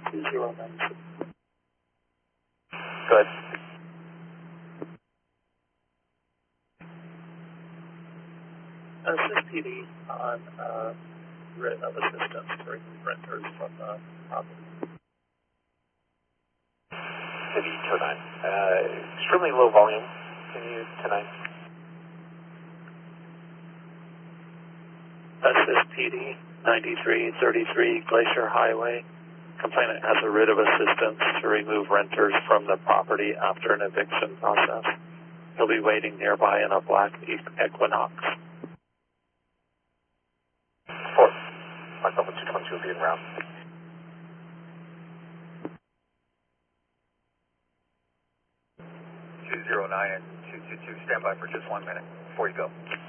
2096. Go ahead. Assist PD on writ of assistance to remove renters from the property. City 209. Extremely low volume. Can you 209? Assist PD 9333 Glacier Highway. Complainant has a writ of assistance to remove renters from the property after an eviction process. He'll be waiting nearby in a black Equinox. 4. Mark Alpha 222 will be en route. 209 and 222, stand by for just 1 minute before you go.